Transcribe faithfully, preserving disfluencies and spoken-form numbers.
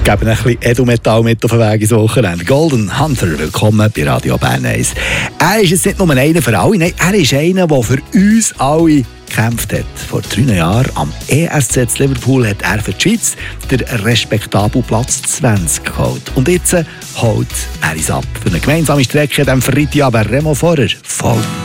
Geben ein bisschen Edelmetall mit auf den Weg ins Wochenende. Golden Hunter, willkommen bei Radio Bern eins. Er ist jetzt nicht nur einer für alle, nein, er ist einer, der für uns alle gekämpft hat. Vor drei Jahren am E S C zu Liverpool hat er für die Schweiz den respektablen Platz zwanzig geholt. Und jetzt holt er es ab für eine gemeinsame Strecke, dem Freitag, aber Remo Vorer voll.